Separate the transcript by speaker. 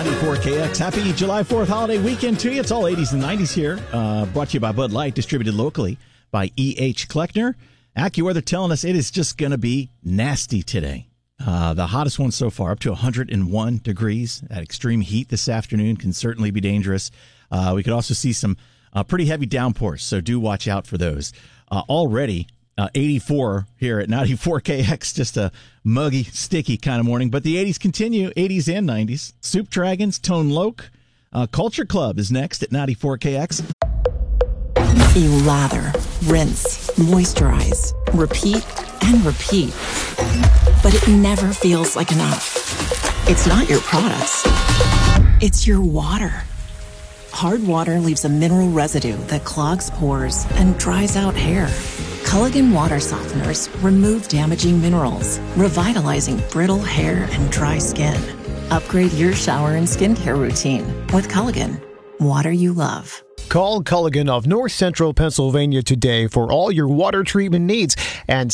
Speaker 1: 94KX. Happy July 4th holiday weekend to you. It's all 80s and 90s here. Brought to you by Bud Light, distributed locally by E.H. Kleckner. AccuWeather telling us it is just going to be nasty today. The hottest one so far, up to 101 degrees. That extreme heat this afternoon can certainly be dangerous. We could also see some pretty heavy downpours, so do watch out for those. Already 84 here at 94KX, just a muggy, sticky kind of morning. But the 80s continue, 80s and 90s. Soup Dragons, Tone Loc, Culture Club is next at 94KX.
Speaker 2: You lather, rinse, moisturize, repeat, and repeat. But it never feels like enough. It's not your products. It's your water. Hard water leaves a mineral residue that clogs pores and dries out hair. Culligan water softeners remove damaging minerals, revitalizing brittle hair and dry skin. Upgrade your shower and skincare routine with Culligan. Water you love.
Speaker 3: Call Culligan of North Central Pennsylvania today for all your water treatment needs and